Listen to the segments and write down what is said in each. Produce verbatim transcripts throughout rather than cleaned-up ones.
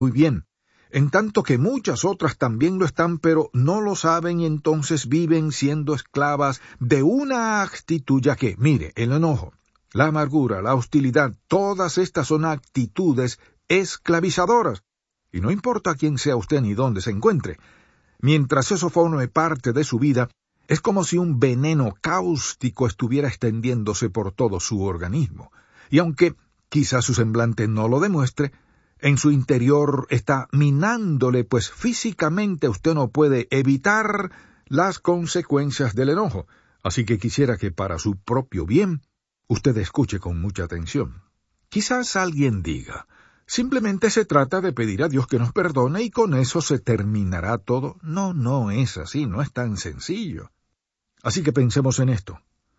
Muy bien, en tanto que muchas otras también lo están, pero no lo saben y entonces viven siendo esclavas de una actitud, ya que, mire, el enojo, la amargura, la hostilidad, todas estas son actitudes esclavizadoras. Y no importa quién sea usted ni dónde se encuentre, mientras eso forme parte de su vida, es como si un veneno cáustico estuviera extendiéndose por todo su organismo. Y aunque quizás su semblante no lo demuestre, en su interior está minándole, pues físicamente usted no puede evitar las consecuencias del enojo. Así que quisiera que para su propio bien, usted escuche con mucha atención. Quizás alguien diga, simplemente se trata de pedir a Dios que nos perdone y con eso se terminará todo. No, no es así, no es tan sencillo. Así que pensemos en esto.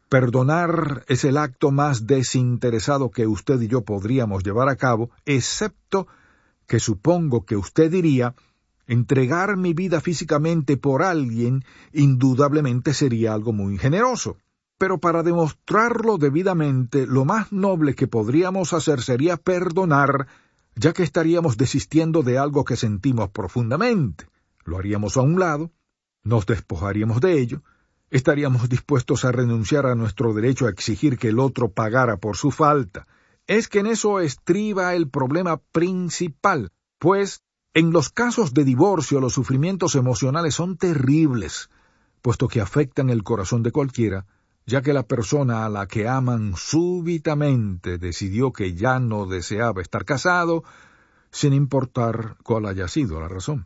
Perdonar es el acto más desinteresado que usted y yo podríamos llevar a cabo, excepto que supongo que usted diría, entregar mi vida físicamente por alguien indudablemente sería algo muy generoso. Pero para demostrarlo debidamente, lo más noble que podríamos hacer sería perdonar, ya que estaríamos desistiendo de algo que sentimos profundamente. Lo haríamos a un lado, nos despojaríamos de ello, estaríamos dispuestos a renunciar a nuestro derecho a exigir que el otro pagara por su falta. Es que en eso estriba el problema principal, pues en los casos de divorcio los sufrimientos emocionales son terribles, puesto que afectan el corazón de cualquiera, ya que la persona a la que aman súbitamente decidió que ya no deseaba estar casado, sin importar cuál haya sido la razón.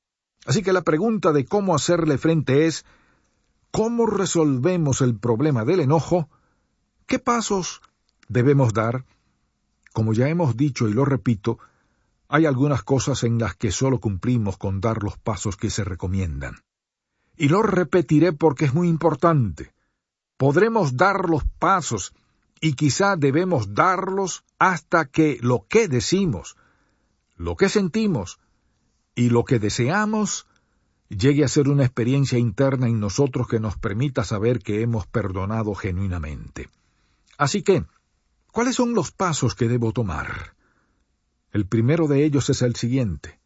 Así que la pregunta de cómo hacerle frente es, ¿cómo resolvemos el problema del enojo? ¿Qué pasos debemos dar? Como ya hemos dicho y lo repito, hay algunas cosas en las que solo cumplimos con dar los pasos que se recomiendan. Y lo repetiré porque es muy importante. Podremos dar los pasos y quizá debemos darlos hasta que lo que decimos, lo que sentimos y lo que deseamos llegue a ser una experiencia interna en nosotros que nos permita saber que hemos perdonado genuinamente. Así que, ¿cuáles son los pasos que debo tomar? El primero de ellos es el siguiente.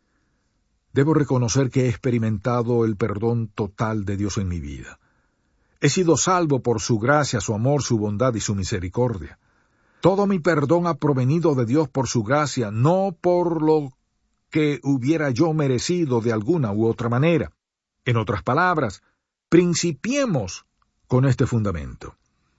Debo reconocer que he experimentado el perdón total de Dios en mi vida. He sido salvo por su gracia, su amor, su bondad y su misericordia. Todo mi perdón ha provenido de Dios por su gracia, no por lo que hubiera yo merecido de alguna u otra manera. En otras palabras, principiemos con este fundamento.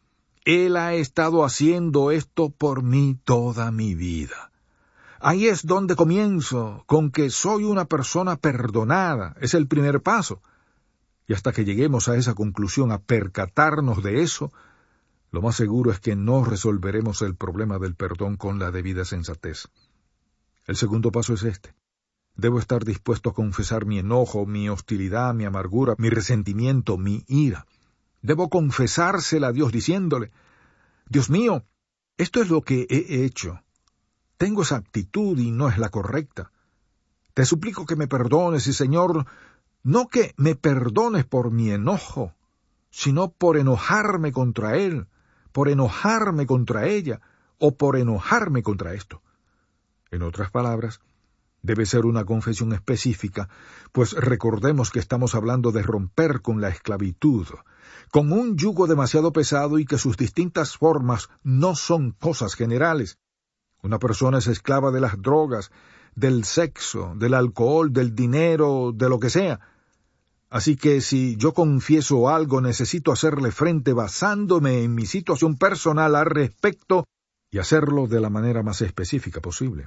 Él ha estado haciendo esto por mí toda mi vida. Ahí es donde comienzo, con que soy una persona perdonada. Es el primer paso. Y hasta que lleguemos a esa conclusión, a percatarnos de eso, lo más seguro es que no resolveremos el problema del perdón con la debida sensatez. El segundo paso es este. Debo estar dispuesto a confesar mi enojo, mi hostilidad, mi amargura, mi resentimiento, mi ira. Debo confesársela a Dios diciéndole, Dios mío, esto es lo que he hecho. Tengo esa actitud y no es la correcta. Te suplico que me perdones y, Señor, no que me perdones por mi enojo, sino por enojarme contra Él, por enojarme contra ella o por enojarme contra esto. En otras palabras, debe ser una confesión específica, pues recordemos que estamos hablando de romper con la esclavitud, con un yugo demasiado pesado y que sus distintas formas no son cosas generales. Una persona es esclava de las drogas, del sexo, del alcohol, del dinero, de lo que sea. Así que si yo confieso algo, necesito hacerle frente basándome en mi situación personal al respecto y hacerlo de la manera más específica posible.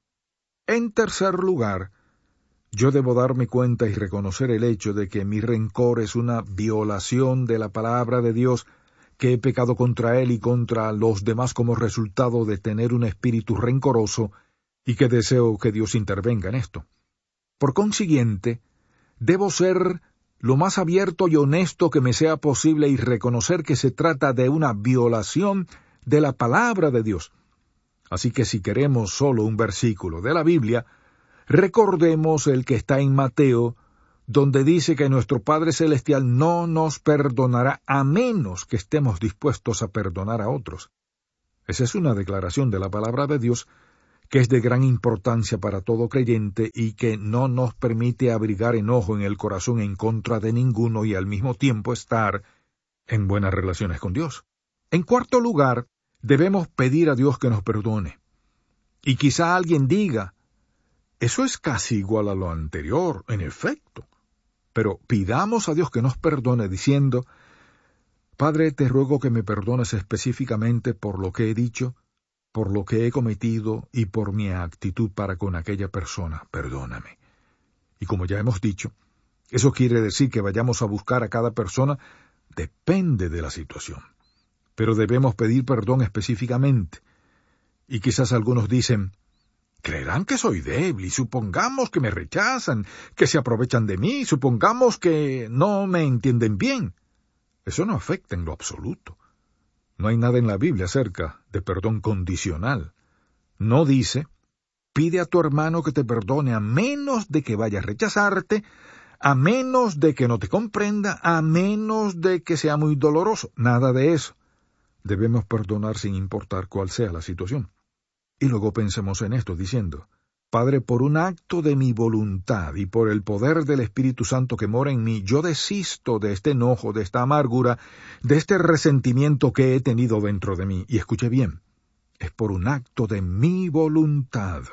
En tercer lugar, yo debo darme cuenta y reconocer el hecho de que mi rencor es una violación de la palabra de Dios, que he pecado contra Él y contra los demás como resultado de tener un espíritu rencoroso y que deseo que Dios intervenga en esto. Por consiguiente, debo ser lo más abierto y honesto que me sea posible y reconocer que se trata de una violación de la palabra de Dios. Así que si queremos solo un versículo de la Biblia, recordemos el que está en Mateo, donde dice que nuestro Padre Celestial no nos perdonará a menos que estemos dispuestos a perdonar a otros. Esa es una declaración de la palabra de Dios que es de gran importancia para todo creyente y que no nos permite abrigar enojo en el corazón en contra de ninguno y al mismo tiempo estar en buenas relaciones con Dios. En cuarto lugar, debemos pedir a Dios que nos perdone. Y quizá alguien diga, eso es casi igual a lo anterior, en efecto. Pero pidamos a Dios que nos perdone diciendo, Padre, te ruego que me perdones específicamente por lo que he dicho, por lo que he cometido y por mi actitud para con aquella persona. Perdóname. Y como ya hemos dicho, eso quiere decir que vayamos a buscar a cada persona, depende de la situación. Pero debemos pedir perdón específicamente. Y quizás algunos dicen, creerán que soy débil y supongamos que me rechazan, que se aprovechan de mí, supongamos que no me entienden bien. Eso no afecta en lo absoluto. No hay nada en la Biblia acerca de perdón condicional. No dice, pide a tu hermano que te perdone a menos de que vaya a rechazarte, a menos de que no te comprenda, a menos de que sea muy doloroso. Nada de eso. Debemos perdonar sin importar cuál sea la situación. Y luego pensemos en esto diciendo, Padre, por un acto de mi voluntad y por el poder del Espíritu Santo que mora en mí, yo desisto de este enojo, de esta amargura, de este resentimiento que he tenido dentro de mí. Y escuche bien, es por un acto de mi voluntad,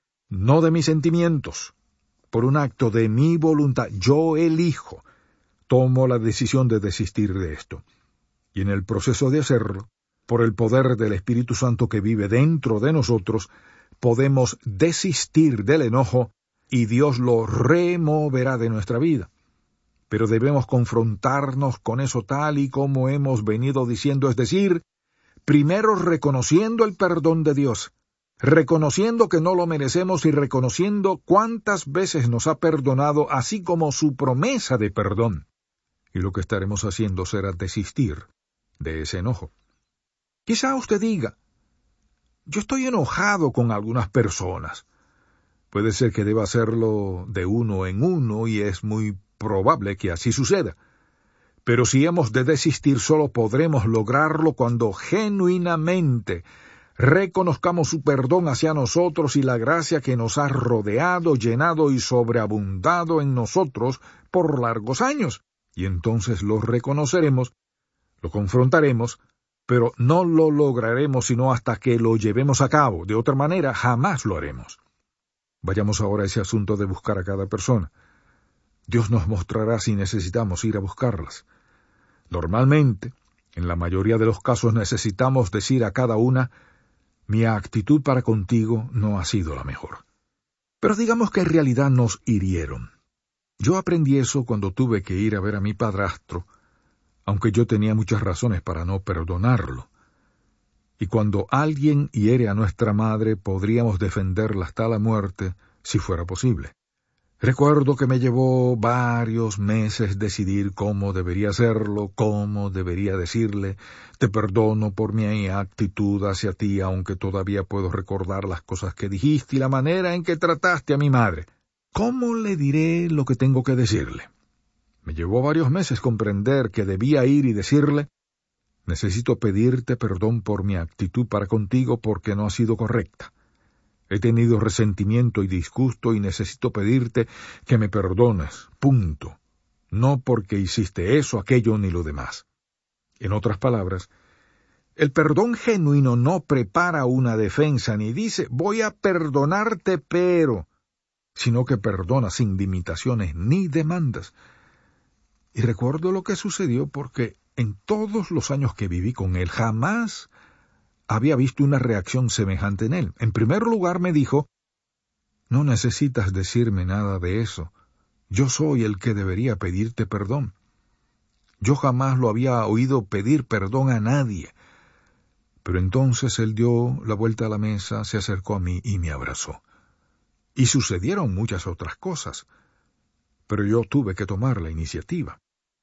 no de mis sentimientos. Por un acto de mi voluntad, yo elijo, tomo la decisión de desistir de esto. Y en el proceso de hacerlo, por el poder del Espíritu Santo que vive dentro de nosotros, podemos desistir del enojo y Dios lo removerá de nuestra vida. Pero debemos confrontarnos con eso tal y como hemos venido diciendo, es decir, primero reconociendo el perdón de Dios, reconociendo que no lo merecemos y reconociendo cuántas veces nos ha perdonado, así como su promesa de perdón. Y lo que estaremos haciendo será desistir de ese enojo. Quizá usted diga, yo estoy enojado con algunas personas. Puede ser que deba hacerlo de uno en uno y es muy probable que así suceda. Pero si hemos de desistir, solo podremos lograrlo cuando genuinamente reconozcamos su perdón hacia nosotros y la gracia que nos ha rodeado, llenado y sobreabundado en nosotros por largos años. Y entonces lo reconoceremos, lo confrontaremos, pero no lo lograremos sino hasta que lo llevemos a cabo. De otra manera, jamás lo haremos. Vayamos ahora a ese asunto de buscar a cada persona. Dios nos mostrará si necesitamos ir a buscarlas. Normalmente, en la mayoría de los casos necesitamos decir a cada una, mi actitud para contigo no ha sido la mejor. Pero digamos que en realidad nos hirieron. Yo aprendí eso cuando tuve que ir a ver a mi padrastro, aunque yo tenía muchas razones para no perdonarlo. Y cuando alguien hiere a nuestra madre, podríamos defenderla hasta la muerte, si fuera posible. Recuerdo que me llevó varios meses decidir cómo debería hacerlo, cómo debería decirle, te perdono por mi actitud hacia ti, aunque todavía puedo recordar las cosas que dijiste y la manera en que trataste a mi madre. ¿Cómo le diré lo que tengo que decirle? Me llevó varios meses comprender que debía ir y decirle, necesito pedirte perdón por mi actitud para contigo porque no ha sido correcta. He tenido resentimiento y disgusto y necesito pedirte que me perdones, punto. No porque hiciste eso, aquello ni lo demás. En otras palabras, el perdón genuino no prepara una defensa ni dice, voy a perdonarte pero, sino que perdona sin limitaciones ni demandas. Y recuerdo lo que sucedió porque en todos los años que viví con él jamás había visto una reacción semejante en él. En primer lugar me dijo, no necesitas decirme nada de eso. Yo soy el que debería pedirte perdón. Yo jamás lo había oído pedir perdón a nadie. Pero entonces él dio la vuelta a la mesa, se acercó a mí y me abrazó. Y sucedieron muchas otras cosas, pero yo tuve que tomar la iniciativa.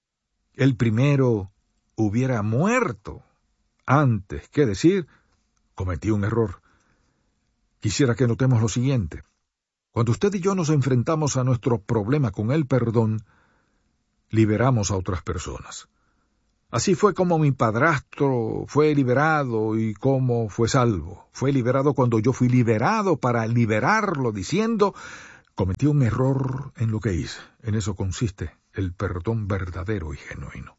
El primero hubiera muerto antes que decir, cometí un error. Quisiera que notemos lo siguiente. Cuando usted y yo nos enfrentamos a nuestro problema con el perdón, liberamos a otras personas. Así fue como mi padrastro fue liberado y cómo fue salvo. Fue liberado cuando yo fui liberado para liberarlo, diciendo, cometí un error en lo que hice. En eso consiste el perdón verdadero y genuino.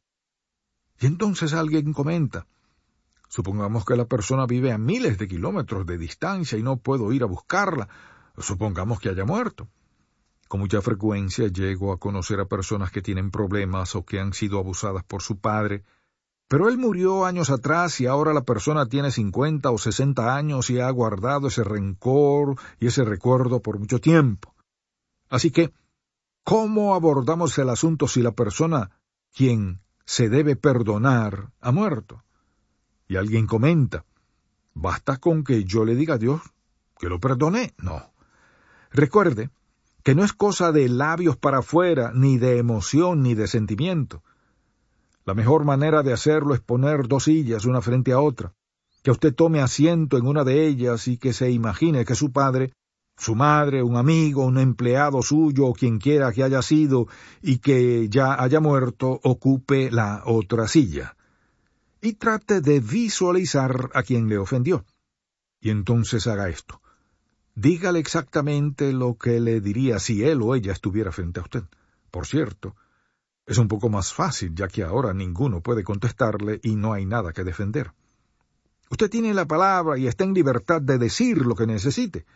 Y entonces alguien comenta, supongamos que la persona vive a miles de kilómetros de distancia y no puedo ir a buscarla. Supongamos que haya muerto. Con mucha frecuencia llego a conocer a personas que tienen problemas o que han sido abusadas por su padre, pero él murió años atrás y ahora la persona tiene cincuenta o sesenta años y ha guardado ese rencor y ese recuerdo por mucho tiempo. Así que, ¿cómo abordamos el asunto si la persona quien se debe perdonar ha muerto? Y alguien comenta, ¿basta con que yo le diga a Dios que lo perdoné? No. Recuerde que no es cosa de labios para afuera, ni de emoción, ni de sentimiento. La mejor manera de hacerlo es poner dos sillas una frente a otra, que usted tome asiento en una de ellas y que se imagine que su padre, su madre, un amigo, un empleado suyo o quien quiera que haya sido y que ya haya muerto, ocupe la otra silla. Y trate de visualizar a quien le ofendió. Y entonces haga esto. Dígale exactamente lo que le diría si él o ella estuviera frente a usted. Por cierto, es un poco más fácil, ya que ahora ninguno puede contestarle y no hay nada que defender. Usted tiene la palabra y está en libertad de decir lo que necesite.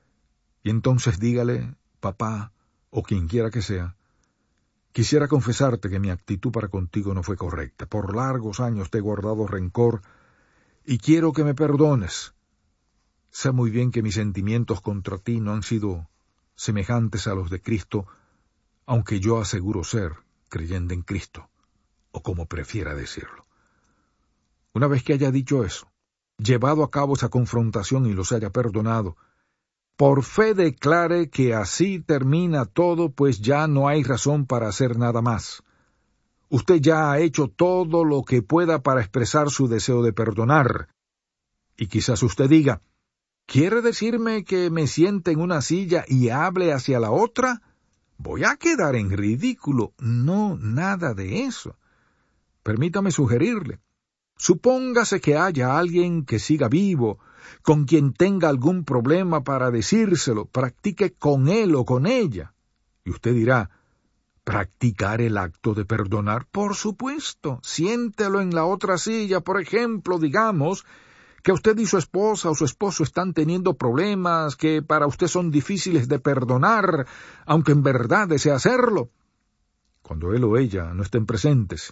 Y entonces dígale, papá, o quien quiera que sea, quisiera confesarte que mi actitud para contigo no fue correcta. Por largos años te he guardado rencor y quiero que me perdones. Sé muy bien que mis sentimientos contra ti no han sido semejantes a los de Cristo, aunque yo aseguro ser creyente en Cristo, o como prefiera decirlo. Una vez que haya dicho eso, llevado a cabo esa confrontación y los haya perdonado, por fe declare que así termina todo, pues ya no hay razón para hacer nada más. Usted ya ha hecho todo lo que pueda para expresar su deseo de perdonar. Y quizás usted diga, ¿quiere decirme que me siente en una silla y hable hacia la otra? Voy a quedar en ridículo. No, nada de eso. Permítame sugerirle. Supóngase que haya alguien que siga vivo, con quien tenga algún problema para decírselo, practique con él o con ella. Y usted dirá, ¿practicar el acto de perdonar? Por supuesto. Siéntelo en la otra silla, por ejemplo, digamos, que usted y su esposa o su esposo están teniendo problemas que para usted son difíciles de perdonar, aunque en verdad desea hacerlo. Cuando él o ella no estén presentes,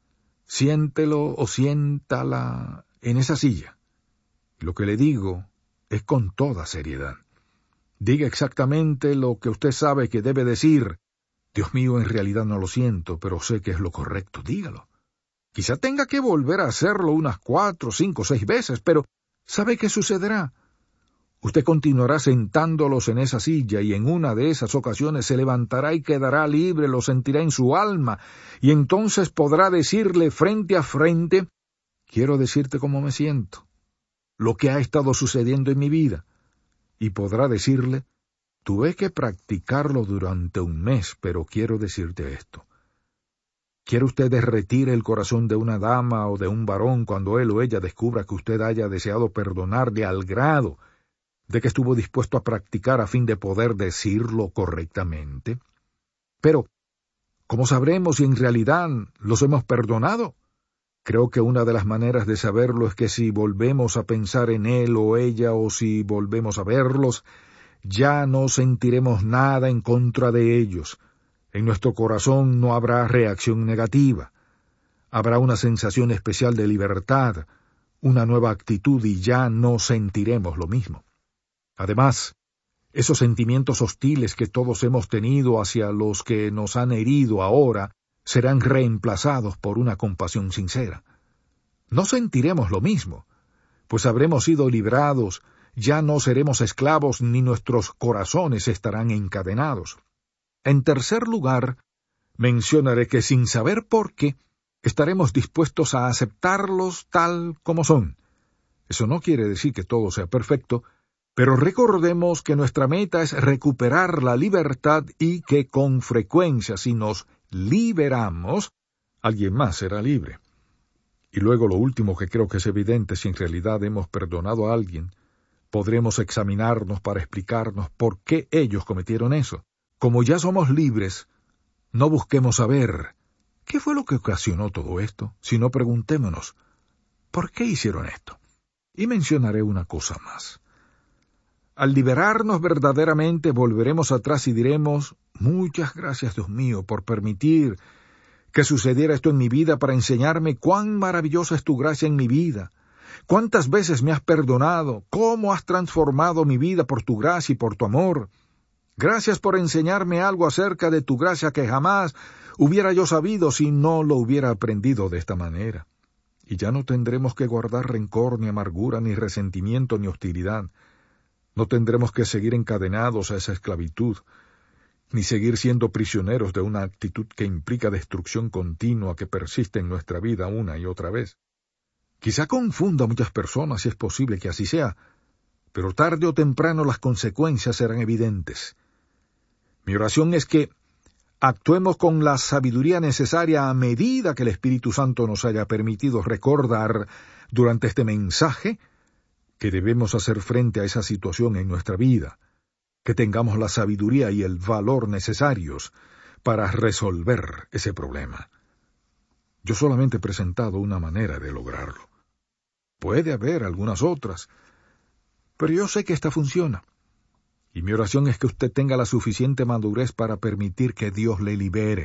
siéntelo o siéntala en esa silla. Lo que le digo es con toda seriedad. Diga exactamente lo que usted sabe que debe decir. Dios mío, en realidad no lo siento, pero sé que es lo correcto. Dígalo. Quizá tenga que volver a hacerlo unas cuatro, cinco, seis veces, pero ¿sabe qué sucederá? Usted continuará sentándolos en esa silla y en una de esas ocasiones se levantará y quedará libre, lo sentirá en su alma, y entonces podrá decirle frente a frente, quiero decirte cómo me siento, lo que ha estado sucediendo en mi vida, y podrá decirle, tuve que practicarlo durante un mes, pero quiero decirte esto. ¿Quiere usted derretir el corazón de una dama o de un varón cuando él o ella descubra que usted haya deseado perdonarle al grado de que estuvo dispuesto a practicar a fin de poder decirlo correctamente? Pero, ¿cómo sabremos si en realidad los hemos perdonado? Creo que una de las maneras de saberlo es que si volvemos a pensar en él o ella o si volvemos a verlos, ya no sentiremos nada en contra de ellos. En nuestro corazón no habrá reacción negativa. Habrá una sensación especial de libertad, una nueva actitud y ya no sentiremos lo mismo. Además, esos sentimientos hostiles que todos hemos tenido hacia los que nos han herido ahora serán reemplazados por una compasión sincera. No sentiremos lo mismo, pues habremos sido librados, ya no seremos esclavos ni nuestros corazones estarán encadenados. En tercer lugar, mencionaré que sin saber por qué, estaremos dispuestos a aceptarlos tal como son. Eso no quiere decir que todo sea perfecto, pero recordemos que nuestra meta es recuperar la libertad y que con frecuencia si nos liberamos, alguien más será libre. Y luego lo último que creo que es evidente, si en realidad hemos perdonado a alguien, podremos examinarnos para explicarnos por qué ellos cometieron eso. Como ya somos libres, no busquemos saber qué fue lo que ocasionó todo esto, sino preguntémonos, ¿por qué hicieron esto? Y mencionaré una cosa más. Al liberarnos verdaderamente, volveremos atrás y diremos, muchas gracias, Dios mío, por permitir que sucediera esto en mi vida para enseñarme cuán maravillosa es tu gracia en mi vida, cuántas veces me has perdonado, cómo has transformado mi vida por tu gracia y por tu amor. Gracias por enseñarme algo acerca de tu gracia que jamás hubiera yo sabido si no lo hubiera aprendido de esta manera. Y ya no tendremos que guardar rencor, ni amargura, ni resentimiento, ni hostilidad. No tendremos que seguir encadenados a esa esclavitud, ni seguir siendo prisioneros de una actitud que implica destrucción continua que persiste en nuestra vida una y otra vez. Quizá confunda a muchas personas, si es posible que así sea, pero tarde o temprano las consecuencias serán evidentes. Mi oración es que actuemos con la sabiduría necesaria a medida que el Espíritu Santo nos haya permitido recordar durante este mensaje que debemos hacer frente a esa situación en nuestra vida, que tengamos la sabiduría y el valor necesarios para resolver ese problema. Yo solamente he presentado una manera de lograrlo. Puede haber algunas otras, pero yo sé que esta funciona. Y mi oración es que usted tenga la suficiente madurez para permitir que Dios le libere.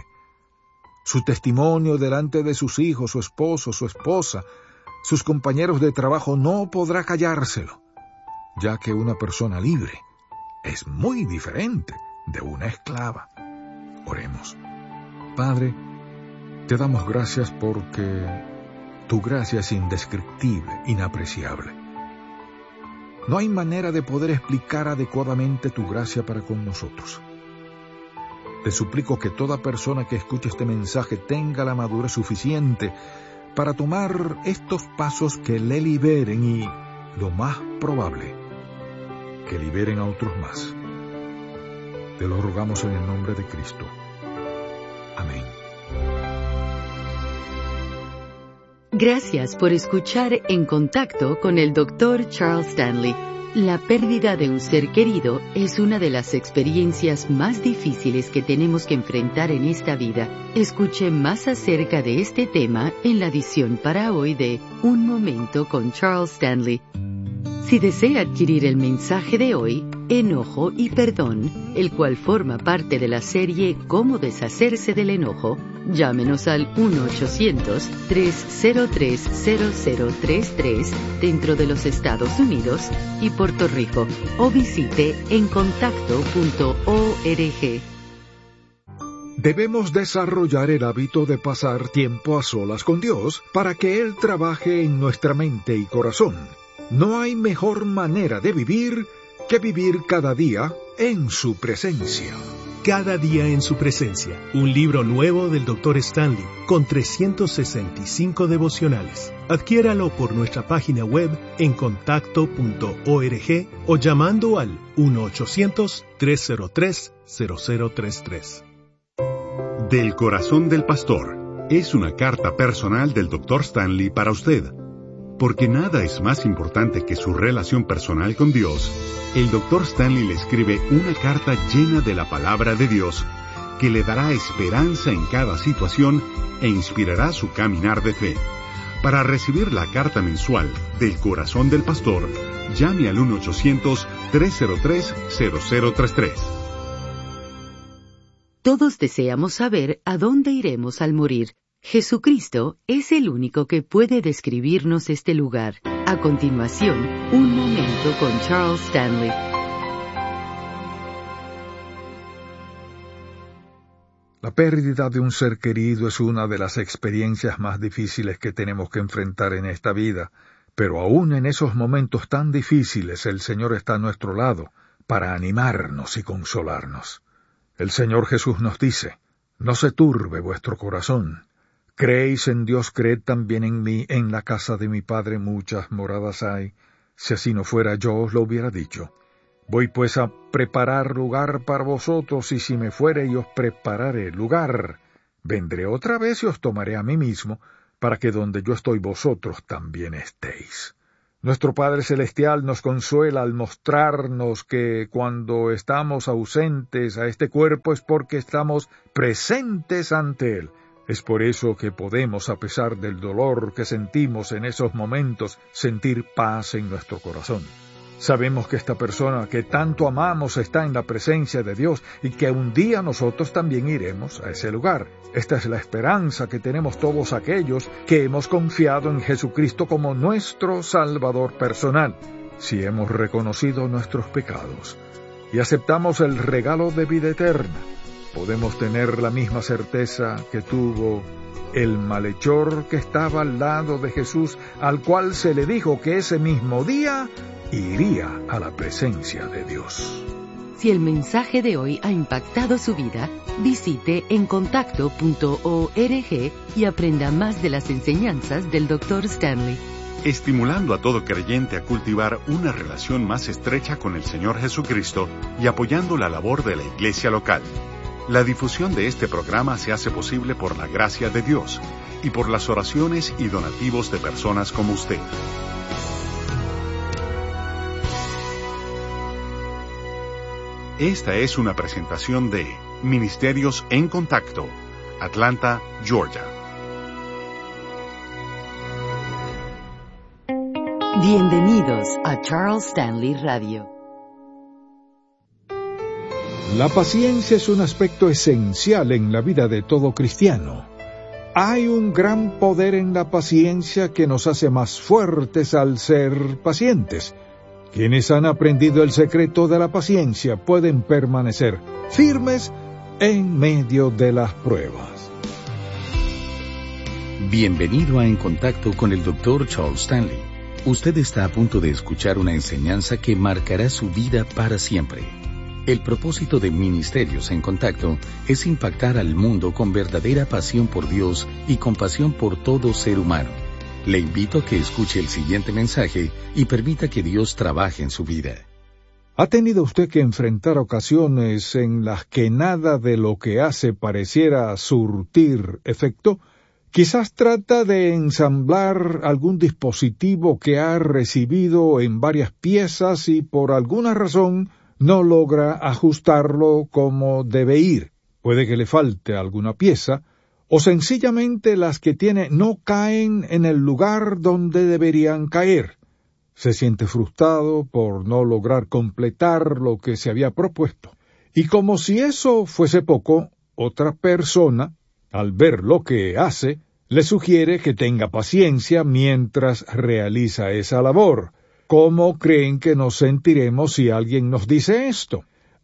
Su testimonio delante de sus hijos, su esposo, su esposa, sus compañeros de trabajo no podrá callárselo, ya que una persona libre es muy diferente de una esclava. Oremos. Padre, te damos gracias porque tu gracia es indescriptible, inapreciable. No hay manera de poder explicar adecuadamente tu gracia para con nosotros. Te suplico que toda persona que escuche este mensaje tenga la madurez suficiente para tomar estos pasos que le liberen y, lo más probable, que liberen a otros más. Te lo rogamos en el nombre de Cristo. Amén. Gracias por escuchar En Contacto con el doctor Charles Stanley. La pérdida de un ser querido es una de las experiencias más difíciles que tenemos que enfrentar en esta vida. Escuche más acerca de este tema en la edición para hoy de Un Momento con Charles Stanley. Si desea adquirir el mensaje de hoy, Enojo y Perdón, el cual forma parte de la serie Cómo deshacerse del enojo, llámenos al uno ochocientos, tres cero tres, cero cero tres tres dentro de los Estados Unidos y Puerto Rico o visite en contacto punto org. Debemos desarrollar el hábito de pasar tiempo a solas con Dios para que Él trabaje en nuestra mente y corazón. No hay mejor manera de vivir que vivir cada día en su presencia. Cada día en su presencia, un libro nuevo del doctor Stanley, con trescientos sesenta y cinco devocionales. Adquiéralo por nuestra página web en contacto punto org o llamando al uno ochocientos, tres cero tres, cero cero tres tres. Del corazón del pastor es una carta personal del doctor Stanley para usted. Porque nada es más importante que su relación personal con Dios, el doctor Stanley le escribe una carta llena de la palabra de Dios que le dará esperanza en cada situación e inspirará su caminar de fe. Para recibir la carta mensual del corazón del pastor, llame al uno ochocientos, tres cero tres, cero cero tres tres. Todos deseamos saber a dónde iremos al morir. Jesucristo es el único que puede describirnos este lugar. A continuación, un momento con Charles Stanley. La pérdida de un ser querido es una de las experiencias más difíciles que tenemos que enfrentar en esta vida, pero aún en esos momentos tan difíciles el Señor está a nuestro lado para animarnos y consolarnos. El Señor Jesús nos dice, «No se turbe vuestro corazón. Creéis en Dios, creed también en mí. En la casa de mi Padre muchas moradas hay. Si así no fuera, yo os lo hubiera dicho. Voy pues a preparar lugar para vosotros, y si me fuere y os prepararé lugar, vendré otra vez y os tomaré a mí mismo, para que donde yo estoy vosotros también estéis. Nuestro Padre Celestial nos consuela al mostrarnos que cuando estamos ausentes a este cuerpo es porque estamos presentes ante Él. Es por eso que podemos, a pesar del dolor que sentimos en esos momentos, sentir paz en nuestro corazón. Sabemos que esta persona que tanto amamos está en la presencia de Dios y que un día nosotros también iremos a ese lugar. Esta es la esperanza que tenemos todos aquellos que hemos confiado en Jesucristo como nuestro Salvador personal. Si hemos reconocido nuestros pecados y aceptamos el regalo de vida eterna, podemos tener la misma certeza que tuvo el malhechor que estaba al lado de Jesús, al cual se le dijo que ese mismo día iría a la presencia de Dios. Si el mensaje de hoy ha impactado su vida, visite encontacto punto org y aprenda más de las enseñanzas del doctor Stanley. Estimulando a todo creyente a cultivar una relación más estrecha con el Señor Jesucristo y apoyando la labor de la iglesia local. La difusión de este programa se hace posible por la gracia de Dios y por las oraciones y donativos de personas como usted. Esta es una presentación de Ministerios en Contacto, Atlanta, Georgia. Bienvenidos a Charles Stanley Radio. La paciencia es un aspecto esencial en la vida de todo cristiano. Hay un gran poder en la paciencia que nos hace más fuertes al ser pacientes. Quienes han aprendido el secreto de la paciencia pueden permanecer firmes en medio de las pruebas. Bienvenido a En Contacto con el doctor Charles Stanley. Usted está a punto de escuchar una enseñanza que marcará su vida para siempre. El propósito de Ministerios en Contacto es impactar al mundo con verdadera pasión por Dios y compasión por todo ser humano. Le invito a que escuche el siguiente mensaje y permita que Dios trabaje en su vida. ¿Ha tenido usted que enfrentar ocasiones en las que nada de lo que hace pareciera surtir efecto? Quizás trata de ensamblar algún dispositivo que ha recibido en varias piezas y por alguna razón no logra ajustarlo como debe ir. Puede que le falte alguna pieza, o sencillamente las que tiene no caen en el lugar donde deberían caer. Se siente frustrado por no lograr completar lo que se había propuesto. Y como si eso fuese poco, otra persona, al ver lo que hace, le sugiere que tenga paciencia mientras realiza esa labor. ¿Cómo creen que nos sentiremos si alguien nos dice esto?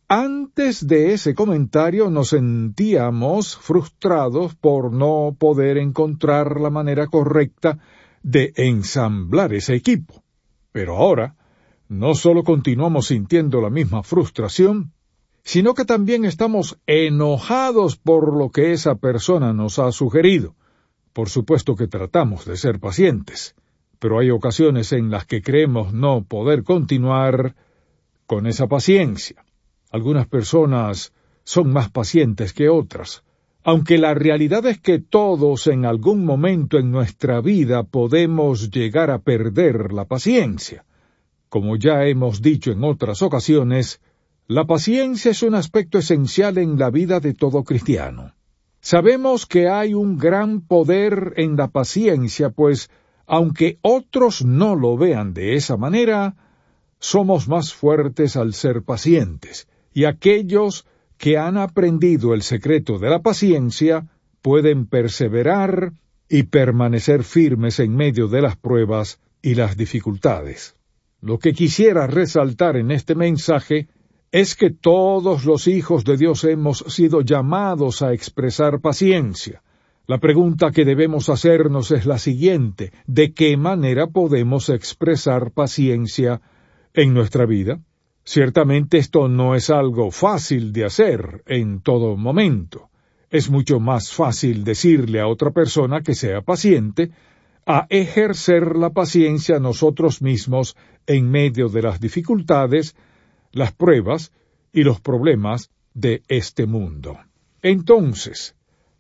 Antes de ese comentario nos sentíamos frustrados por no poder encontrar la manera correcta de ensamblar ese equipo. Pero ahora, no solo continuamos sintiendo la misma frustración, sino que también estamos enojados por lo que esa persona nos ha sugerido. Por supuesto que tratamos de ser pacientes, pero hay ocasiones en las que creemos no poder continuar con esa paciencia. Algunas personas son más pacientes que otras, aunque la realidad es que todos en algún momento en nuestra vida podemos llegar a perder la paciencia. Como ya hemos dicho en otras ocasiones, la paciencia es un aspecto esencial en la vida de todo cristiano. Sabemos que hay un gran poder en la paciencia, pues, aunque otros no lo vean de esa manera, somos más fuertes al ser pacientes. Y aquellos que han aprendido el secreto de la paciencia pueden perseverar y permanecer firmes en medio de las pruebas y las dificultades. Lo que quisiera resaltar en este mensaje es que todos los hijos de Dios hemos sido llamados a expresar paciencia. La pregunta que debemos hacernos es la siguiente: ¿de qué manera podemos expresar paciencia en nuestra vida? Ciertamente esto no es algo fácil de hacer en todo momento. Es mucho más fácil decirle a otra persona que sea paciente a ejercer la paciencia nosotros mismos en medio de las dificultades, las pruebas y los problemas de este mundo. Entonces,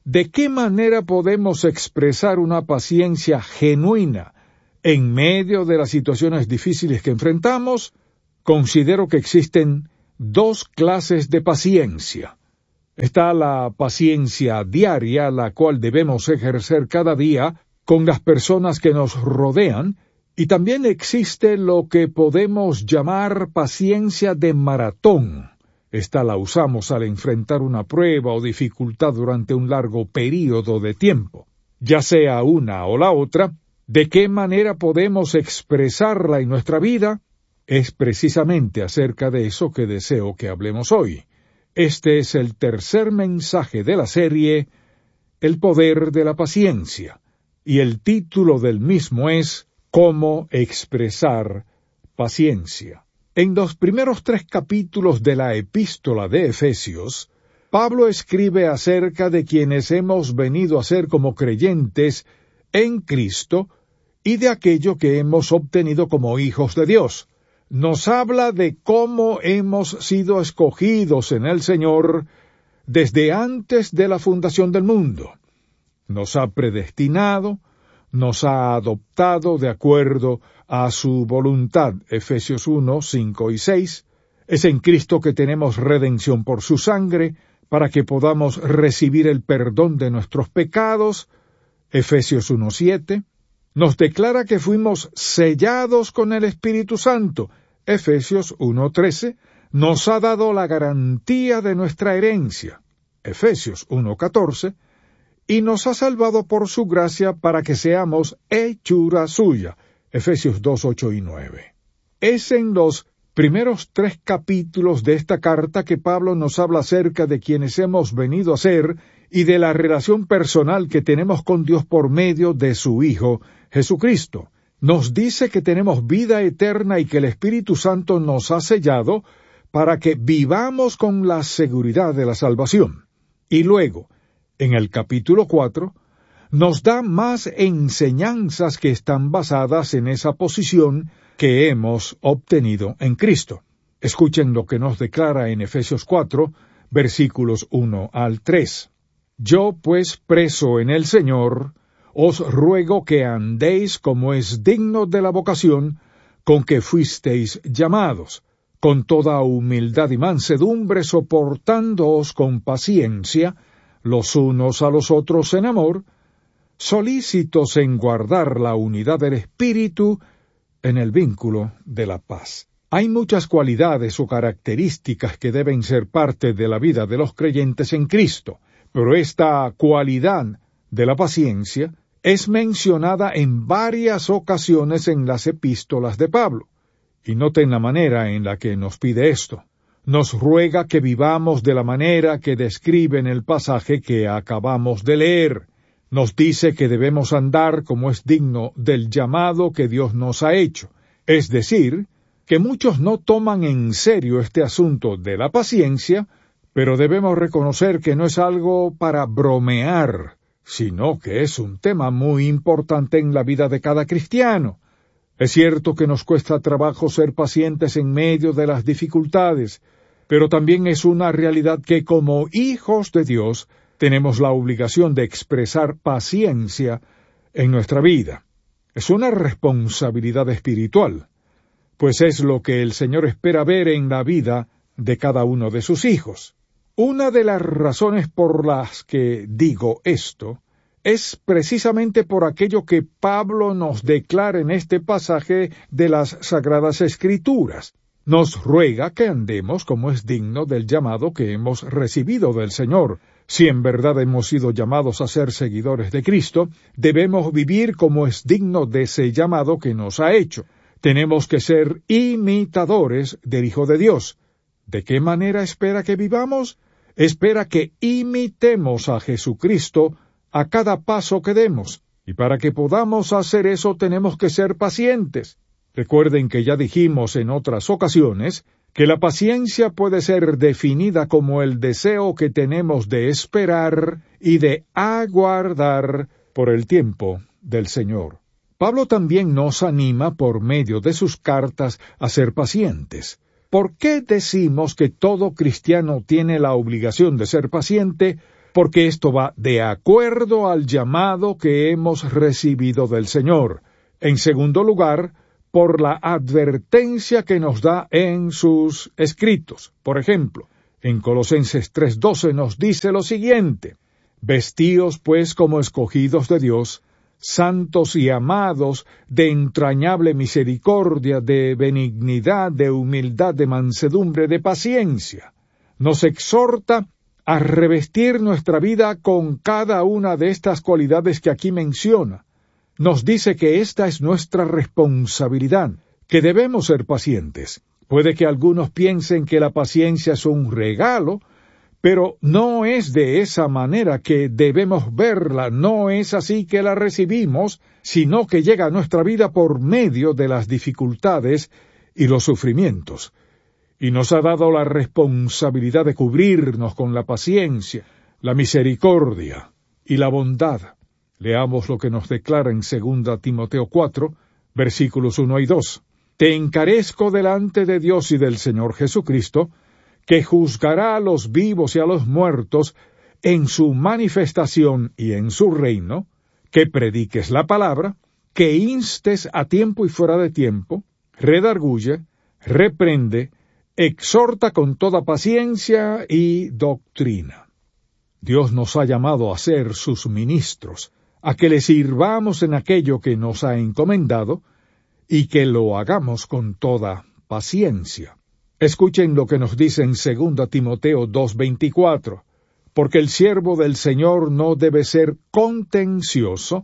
¿de qué manera podemos expresar una paciencia genuina en medio de las situaciones difíciles que enfrentamos? Considero que existen dos clases de paciencia. Está la paciencia diaria, la cual debemos ejercer cada día con las personas que nos rodean, y también existe lo que podemos llamar paciencia de maratón. Esta la usamos al enfrentar una prueba o dificultad durante un largo período de tiempo. Ya sea una o la otra, ¿de qué manera podemos expresarla en nuestra vida? Es precisamente acerca de eso que deseo que hablemos hoy. Este es el tercer mensaje de la serie, El poder de la paciencia, y el título del mismo es Cómo expresar paciencia. En los primeros tres capítulos de la epístola de Efesios, Pablo escribe acerca de quienes hemos venido a ser como creyentes en Cristo y de aquello que hemos obtenido como hijos de Dios. Nos habla de cómo hemos sido escogidos en el Señor desde antes de la fundación del mundo. Nos ha predestinado, nos ha adoptado de acuerdo a su voluntad, Efesios uno, cinco y seis. Es en Cristo que tenemos redención por su sangre, para que podamos recibir el perdón de nuestros pecados, Efesios uno, siete. Nos declara que fuimos sellados con el Espíritu Santo, Efesios uno, trece. Nos ha dado la garantía de nuestra herencia, Efesios uno, catorce. Y nos ha salvado por su gracia para que seamos hechura suya, Efesios dos, ocho y nueve. Es en los primeros tres capítulos de esta carta que Pablo nos habla acerca de quienes hemos venido a ser y de la relación personal que tenemos con Dios por medio de su Hijo, Jesucristo. Nos dice que tenemos vida eterna y que el Espíritu Santo nos ha sellado para que vivamos con la seguridad de la salvación. Y luego, en el capítulo cuatro, nos da más enseñanzas que están basadas en esa posición que hemos obtenido en Cristo. Escuchen lo que nos declara en Efesios cuatro, versículos uno al tres. Yo, pues, preso en el Señor, os ruego que andéis como es digno de la vocación con que fuisteis llamados, con toda humildad y mansedumbre, soportándoos con paciencia, los unos a los otros en amor, solícitos en guardar la unidad del Espíritu en el vínculo de la paz. Hay muchas cualidades o características que deben ser parte de la vida de los creyentes en Cristo, pero esta cualidad de la paciencia es mencionada en varias ocasiones en las epístolas de Pablo. Y noten la manera en la que nos pide esto. Nos ruega que vivamos de la manera que describe en el pasaje que acabamos de leer. Nos dice que debemos andar como es digno del llamado que Dios nos ha hecho. Es decir, que muchos no toman en serio este asunto de la paciencia, pero debemos reconocer que no es algo para bromear, sino que es un tema muy importante en la vida de cada cristiano. Es cierto que nos cuesta trabajo ser pacientes en medio de las dificultades, pero también es una realidad que como hijos de Dios tenemos la obligación de expresar paciencia en nuestra vida. Es una responsabilidad espiritual, pues es lo que el Señor espera ver en la vida de cada uno de sus hijos. Una de las razones por las que digo esto es precisamente por aquello que Pablo nos declara en este pasaje de las Sagradas Escrituras. Nos ruega que andemos como es digno del llamado que hemos recibido del Señor. Si en verdad hemos sido llamados a ser seguidores de Cristo, debemos vivir como es digno de ese llamado que nos ha hecho. Tenemos que ser imitadores del Hijo de Dios. ¿De qué manera espera que vivamos? Espera que imitemos a Jesucristo a cada paso que demos, y para que podamos hacer eso tenemos que ser pacientes. Recuerden que ya dijimos en otras ocasiones que la paciencia puede ser definida como el deseo que tenemos de esperar y de aguardar por el tiempo del Señor. Pablo también nos anima por medio de sus cartas a ser pacientes. ¿Por qué decimos que todo cristiano tiene la obligación de ser paciente? porque esto va de acuerdo al llamado que hemos recibido del Señor. En segundo lugar, por la advertencia que nos da en sus escritos. Por ejemplo, en Colosenses tres doce nos dice lo siguiente: vestíos pues como escogidos de Dios, santos y amados, de entrañable misericordia, de benignidad, de humildad, de mansedumbre, de paciencia. Nos exhorta a revestir nuestra vida con cada una de estas cualidades que aquí menciona. Nos dice que esta es nuestra responsabilidad, que debemos ser pacientes. Puede que algunos piensen que la paciencia es un regalo, pero no es de esa manera que debemos verla, no es así que la recibimos, sino que llega a nuestra vida por medio de las dificultades y los sufrimientos. Y nos ha dado la responsabilidad de cubrirnos con la paciencia, la misericordia y la bondad. Leamos lo que nos declara en segunda Timoteo cuatro, versículos uno y dos. Te encarezco delante de Dios y del Señor Jesucristo, que juzgará a los vivos y a los muertos en su manifestación y en su reino, que prediques la palabra, que instes a tiempo y fuera de tiempo, redarguye, reprende, exhorta con toda paciencia y doctrina. Dios nos ha llamado a ser sus ministros, a que le sirvamos en aquello que nos ha encomendado, y que lo hagamos con toda paciencia. Escuchen lo que nos dice en segunda Timoteo dos veinticuatro, porque el siervo del Señor no debe ser contencioso,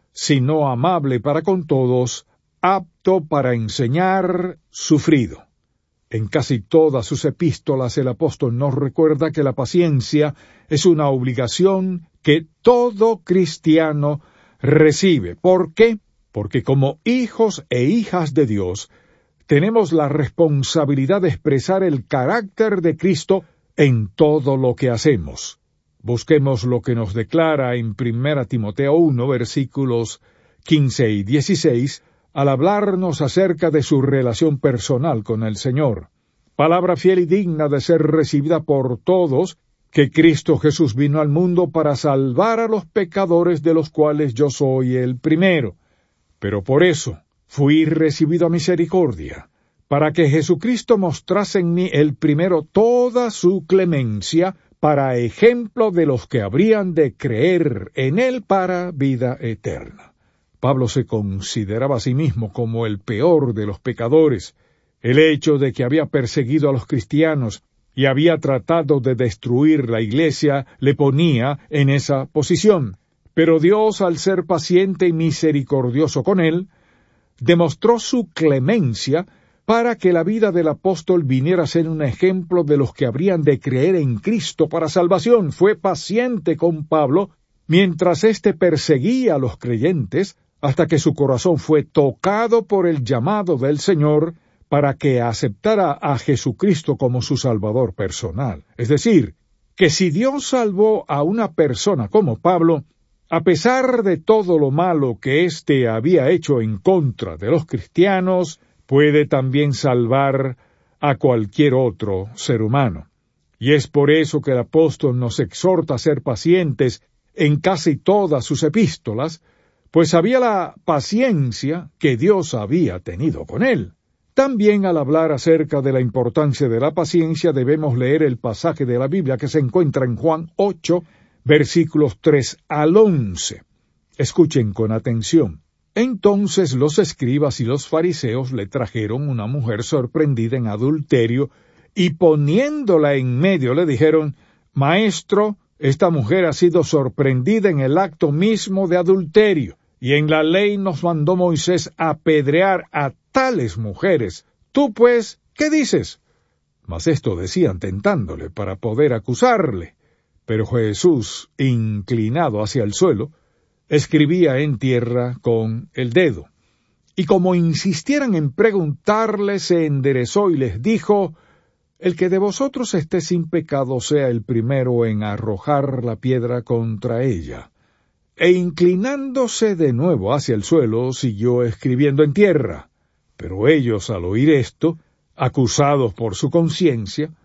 sino amable para con todos, apto para enseñar, sufrido. En casi todas sus epístolas el apóstol nos recuerda que la paciencia es una obligación que todo cristiano recibe. ¿Por qué? Porque como hijos e hijas de Dios, tenemos la responsabilidad de expresar el carácter de Cristo en todo lo que hacemos. Busquemos lo que nos declara en primera Timoteo uno, versículos quince y dieciséis, al hablarnos acerca de su relación personal con el Señor. Palabra fiel y digna de ser recibida por todos, que Cristo Jesús vino al mundo para salvar a los pecadores, de los cuales yo soy el primero. Pero por eso fui recibido a misericordia, para que Jesucristo mostrase en mí el primero toda su clemencia, para ejemplo de los que habrían de creer en él para vida eterna. Pablo se consideraba a sí mismo como el peor de los pecadores. El hecho de que había perseguido a los cristianos y había tratado de destruir la iglesia le ponía en esa posición. Pero Dios, al ser paciente y misericordioso con él, demostró su clemencia para que la vida del apóstol viniera a ser un ejemplo de los que habrían de creer en Cristo para salvación. Fue paciente con Pablo mientras éste perseguía a los creyentes, hasta que su corazón fue tocado por el llamado del Señor para que aceptara a Jesucristo como su Salvador personal. Es decir, que si Dios salvó a una persona como Pablo, a pesar de todo lo malo que éste había hecho en contra de los cristianos, puede también salvar a cualquier otro ser humano. Y es por eso que el apóstol nos exhorta a ser pacientes en casi todas sus epístolas, pues había la paciencia que Dios había tenido con él. También al hablar acerca de la importancia de la paciencia debemos leer el pasaje de la Biblia que se encuentra en Juan ocho, versículos tres al once. Escuchen con atención. Entonces los escribas y los fariseos le trajeron una mujer sorprendida en adulterio, y poniéndola en medio le dijeron: Maestro, esta mujer ha sido sorprendida en el acto mismo de adulterio, y en la ley nos mandó Moisés apedrear a tales mujeres. Tú, pues, ¿qué dices? Mas esto decían tentándole para poder acusarle. Pero Jesús, inclinado hacia el suelo, escribía en tierra con el dedo. Y como insistieran en preguntarle, se enderezó y les dijo: El que de vosotros esté sin pecado sea el primero en arrojar la piedra contra ella. E inclinándose de nuevo hacia el suelo, siguió escribiendo en tierra. Pero ellos, al oír esto, acusados por su conciencia,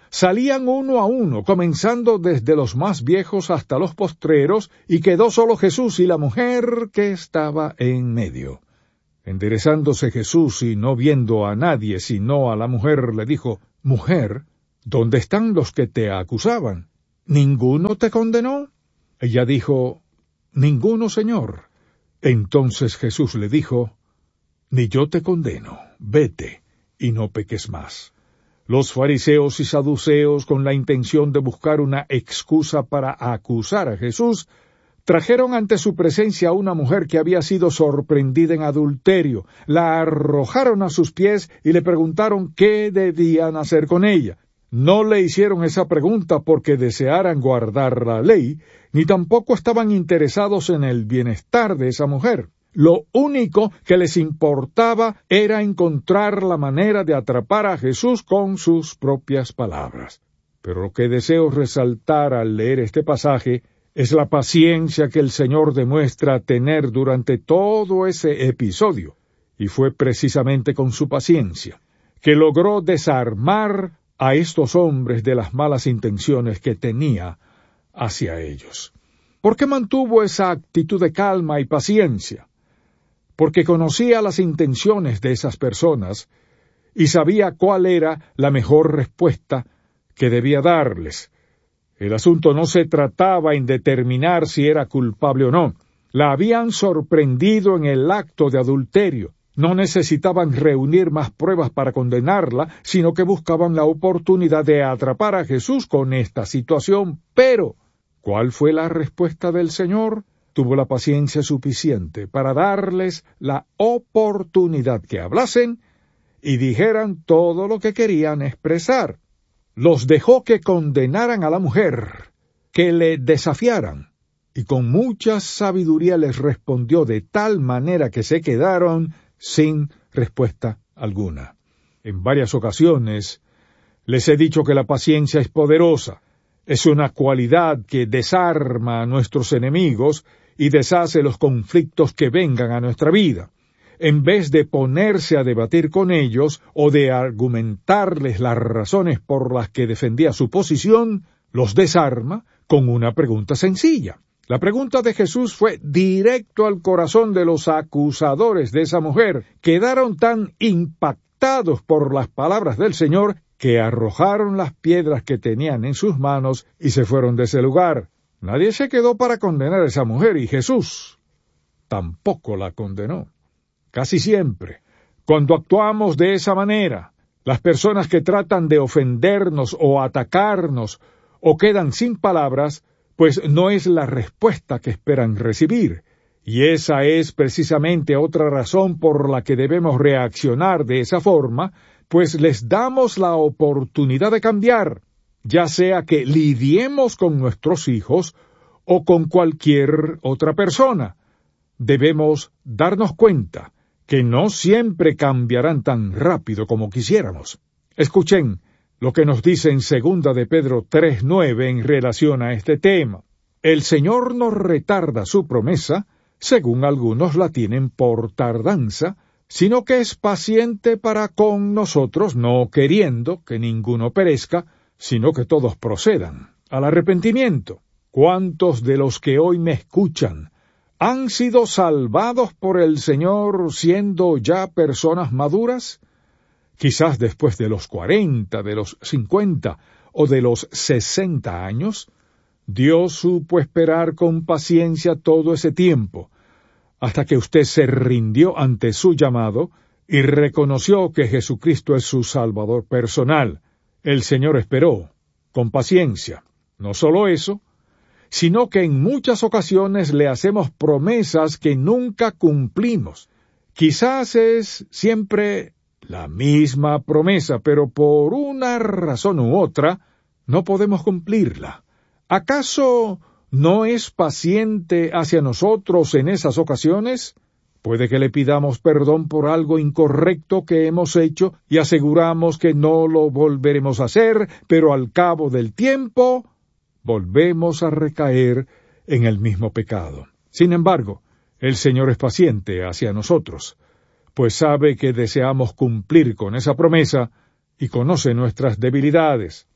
salían uno a uno, comenzando desde los más viejos hasta los postreros, y quedó solo Jesús y la mujer que estaba en medio. Enderezándose Jesús y no viendo a nadie sino a la mujer, le dijo: «Mujer, ¿dónde están los que te acusaban? ¿Ninguno te condenó?» Ella dijo: «Ninguno, Señor». Entonces Jesús le dijo: «Ni yo te condeno, vete, y no peques más». Los fariseos y saduceos, con la intención de buscar una excusa para acusar a Jesús, trajeron ante su presencia a una mujer que había sido sorprendida en adulterio, la arrojaron a sus pies y le preguntaron qué debían hacer con ella. No le hicieron esa pregunta porque desearan guardar la ley, ni tampoco estaban interesados en el bienestar de esa mujer. Lo único que les importaba era encontrar la manera de atrapar a Jesús con sus propias palabras. Pero lo que deseo resaltar al leer este pasaje es la paciencia que el Señor demuestra tener durante todo ese episodio, y fue precisamente con su paciencia que logró desarmar a estos hombres de las malas intenciones que tenía hacia ellos. ¿Por qué mantuvo esa actitud de calma y paciencia? Porque conocía las intenciones de esas personas y sabía cuál era la mejor respuesta que debía darles. El asunto no se trataba en determinar si era culpable o no. La habían sorprendido en el acto de adulterio. No necesitaban reunir más pruebas para condenarla, sino que buscaban la oportunidad de atrapar a Jesús con esta situación. Pero, ¿cuál fue la respuesta del Señor? Tuvo la paciencia suficiente para darles la oportunidad que hablasen y dijeran todo lo que querían expresar. Los dejó que condenaran a la mujer, que le desafiaran, y con mucha sabiduría les respondió de tal manera que se quedaron sin respuesta alguna. En varias ocasiones les he dicho que la paciencia es poderosa. Es una cualidad que desarma a nuestros enemigos y deshace los conflictos que vengan a nuestra vida. En vez de ponerse a debatir con ellos o de argumentarles las razones por las que defendía su posición, los desarma con una pregunta sencilla. La pregunta de Jesús fue directo al corazón de los acusadores de esa mujer. Quedaron tan impactados por las palabras del Señor que arrojaron las piedras que tenían en sus manos y se fueron de ese lugar. Nadie se quedó para condenar a esa mujer y Jesús tampoco la condenó. Casi siempre, cuando actuamos de esa manera, las personas que tratan de ofendernos o atacarnos o quedan sin palabras, pues no es la respuesta que esperan recibir. Y esa es precisamente otra razón por la que debemos reaccionar de esa forma, pues les damos la oportunidad de cambiar, ya sea que lidiemos con nuestros hijos o con cualquier otra persona. Debemos darnos cuenta que no siempre cambiarán tan rápido como quisiéramos. Escuchen lo que nos dice en segunda de Pedro tres nueve en relación a este tema. El Señor no retarda su promesa, según algunos la tienen por tardanza, sino que es paciente para con nosotros, no queriendo que ninguno perezca, sino que todos procedan al arrepentimiento. ¿Cuántos de los que hoy me escuchan han sido salvados por el Señor siendo ya personas maduras? Quizás después de los cuarenta, de los cincuenta o de los sesenta años, Dios supo esperar con paciencia todo ese tiempo, hasta que usted se rindió ante su llamado y reconoció que Jesucristo es su Salvador personal. El Señor esperó con paciencia. No solo eso, sino que en muchas ocasiones le hacemos promesas que nunca cumplimos. Quizás es siempre la misma promesa, pero por una razón u otra no podemos cumplirla. ¿Acaso no es paciente hacia nosotros en esas ocasiones? Puede que le pidamos perdón por algo incorrecto que hemos hecho y aseguramos que no lo volveremos a hacer, pero al cabo del tiempo volvemos a recaer en el mismo pecado. Sin embargo, el Señor es paciente hacia nosotros, pues sabe que deseamos cumplir con esa promesa y conoce nuestras debilidades.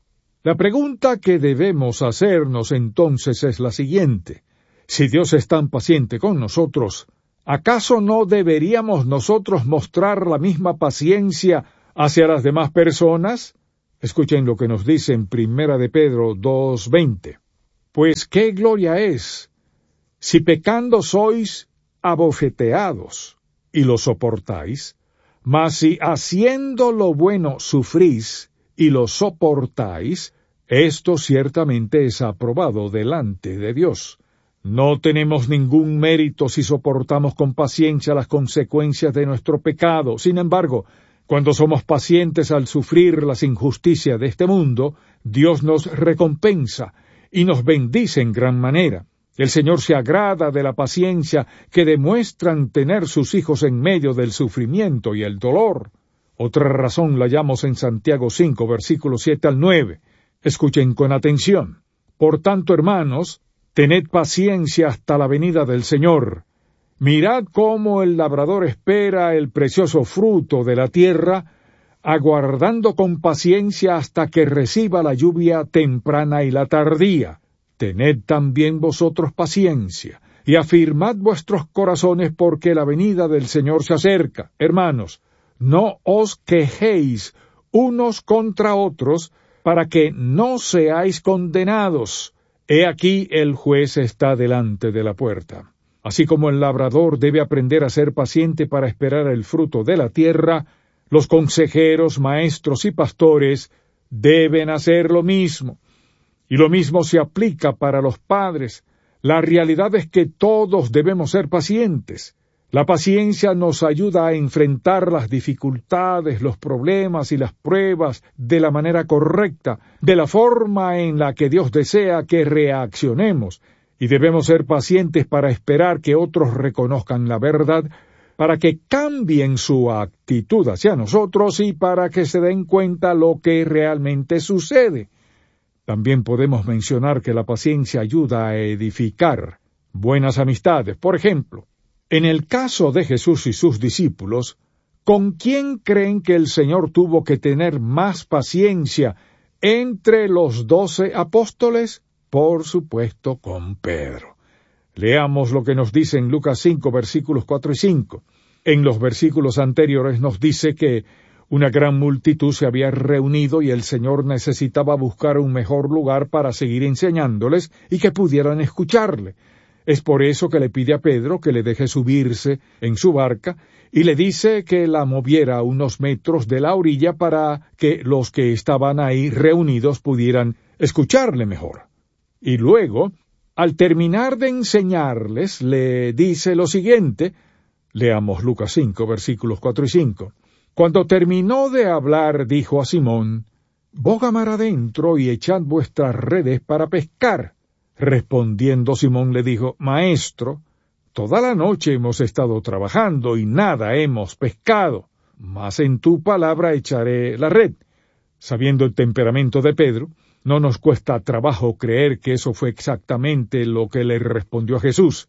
La pregunta que debemos hacernos entonces es la siguiente. Si Dios es tan paciente con nosotros, ¿acaso no deberíamos nosotros mostrar la misma paciencia hacia las demás personas? Escuchen lo que nos dice en Primera de Pedro dos veinte. Pues qué gloria es, si pecando sois abofeteados, y lo soportáis, mas si haciendo lo bueno sufrís, y lo soportáis, esto ciertamente es aprobado delante de Dios. No tenemos ningún mérito si soportamos con paciencia las consecuencias de nuestro pecado. Sin embargo, cuando somos pacientes al sufrir las injusticias de este mundo, Dios nos recompensa y nos bendice en gran manera. El Señor se agrada de la paciencia que demuestran tener sus hijos en medio del sufrimiento y el dolor. Otra razón la hallamos en Santiago cinco, versículos siete al nueve. Escuchen con atención. Por tanto, hermanos, tened paciencia hasta la venida del Señor. Mirad cómo el labrador espera el precioso fruto de la tierra, aguardando con paciencia hasta que reciba la lluvia temprana y la tardía. Tened también vosotros paciencia, y afirmad vuestros corazones, porque la venida del Señor se acerca. Hermanos, no os quejéis unos contra otros, para que no seáis condenados. He aquí el juez está delante de la puerta. Así como el labrador debe aprender a ser paciente para esperar el fruto de la tierra, los consejeros, maestros y pastores deben hacer lo mismo. Y lo mismo se aplica para los padres. La realidad es que todos debemos ser pacientes. La paciencia nos ayuda a enfrentar las dificultades, los problemas y las pruebas de la manera correcta, de la forma en la que Dios desea que reaccionemos. Y debemos ser pacientes para esperar que otros reconozcan la verdad, para que cambien su actitud hacia nosotros y para que se den cuenta lo que realmente sucede. También podemos mencionar que la paciencia ayuda a edificar buenas amistades. Por ejemplo, en el caso de Jesús y sus discípulos, ¿con quién creen que el Señor tuvo que tener más paciencia entre los doce apóstoles? Por supuesto, con Pedro. Leamos lo que nos dice en Lucas cinco, versículos cuatro y cinco. En los versículos anteriores nos dice que una gran multitud se había reunido y el Señor necesitaba buscar un mejor lugar para seguir enseñándoles y que pudieran escucharle. Es por eso que le pide a Pedro que le deje subirse en su barca y le dice que la moviera a unos metros de la orilla para que los que estaban ahí reunidos pudieran escucharle mejor. Y luego, al terminar de enseñarles, le dice lo siguiente. Leamos Lucas cinco, versículos cuatro y cinco. Cuando terminó de hablar, dijo a Simón, «Boga mar adentro y echad vuestras redes para pescar». Respondiendo Simón le dijo, «Maestro, toda la noche hemos estado trabajando y nada hemos pescado, mas en tu palabra echaré la red». Sabiendo el temperamento de Pedro, no nos cuesta trabajo creer que eso fue exactamente lo que le respondió a Jesús.